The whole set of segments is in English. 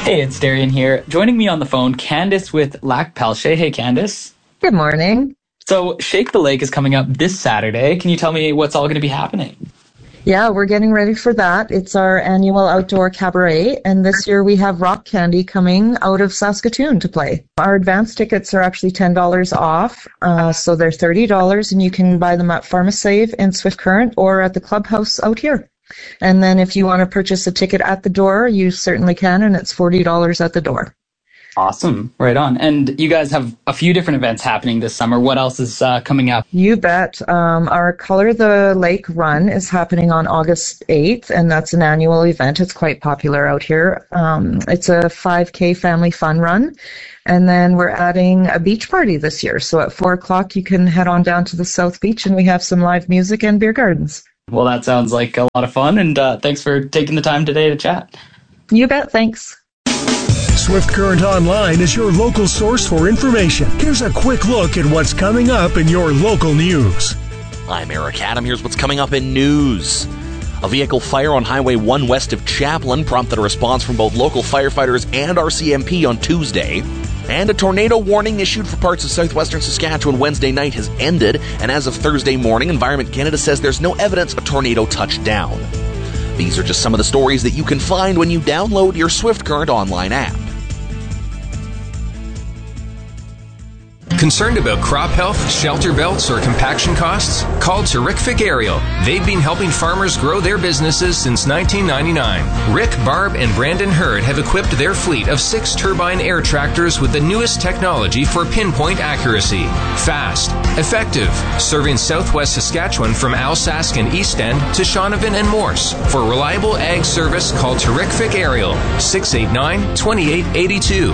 Hey, it's Darian here. Joining me on the phone, Candice with Lac Pelche. Hey, Candice. Good morning. So, Shake the Lake is coming up this Saturday. Can you tell me what's all going to be happening? Yeah, we're getting ready for that. It's our annual outdoor cabaret, and this year we have Rock Candy coming out of Saskatoon to play. Our advance tickets are actually $10 off, so they're $30, and you can buy them at PharmaSave in Swift Current or at the clubhouse out here. And then if you want to purchase a ticket at the door, you certainly can, and it's $40 at the door. Awesome. Right on. And you guys have a few different events happening this summer. What else is coming up? You bet. Our Color the Lake run is happening on August 8th, and that's an annual event. It's quite popular out here. It's a 5K family fun run. And then we're adding a beach party this year. So at 4 o'clock, you can head on down to the South Beach, and we have some live music and beer gardens. Well, that sounds like a lot of fun, and thanks for taking the time today to chat. You bet. Thanks. Swift Current Online is your local source for information. Here's a quick look at what's coming up in your local news. I'm Eric Adam. Here's what's coming up in news. A vehicle fire on Highway 1 west of Chaplin prompted a response from both local firefighters and RCMP on Tuesday. And a tornado warning issued for parts of southwestern Saskatchewan Wednesday night has ended. And as of Thursday morning, Environment Canada says there's no evidence a tornado touched down. These are just some of the stories that you can find when you download your Swift Current Online app. Concerned about crop health, shelter belts, or compaction costs? Call Terrific Aerial. They've been helping farmers grow their businesses since 1999. Rick, Barb, and Brandon Hurd have equipped their fleet of 6 turbine air tractors with the newest technology for pinpoint accuracy. Fast, effective, serving southwest Saskatchewan from Alsace and East End to Shaunavon and Morse. For reliable ag service, call Terrific Aerial, 689-2882,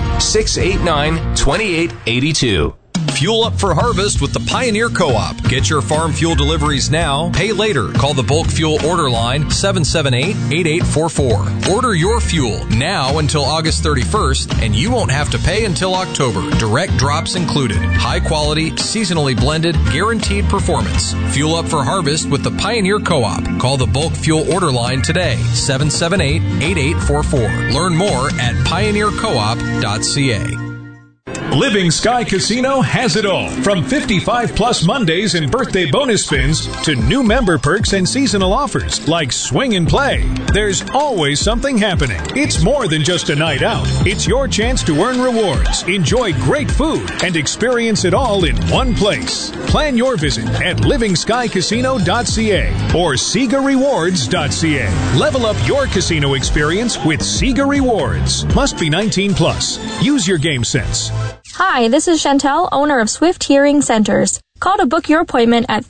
689-2882. Fuel up for harvest with the Pioneer Co-op. Get your farm fuel deliveries now. Pay later. Call the bulk fuel order line 778-8844. Order your fuel now until August 31st, and you won't have to pay until October. Direct drops included. High quality, seasonally blended, guaranteed performance. Fuel up for harvest with the Pioneer Co-op. Call the bulk fuel order line today, 778-8844. Learn more at pioneercoop.ca. Living Sky Casino has it all. From 55 plus Mondays and birthday bonus spins to new member perks and seasonal offers like swing and play. There's always something happening. It's more than just a night out. It's your chance to earn rewards, enjoy great food, and experience it all in one place. Plan your visit at livingskycasino.ca or SegaRewards.ca. Level up your casino experience with Sega Rewards. Must be 19 plus. Use your game sense. Hi, this is Chantel, owner of Swift Hearing Centers. Call to book your appointment at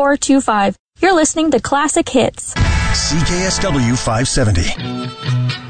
306-773-1425. You're listening to Classic Hits. CKSW 570.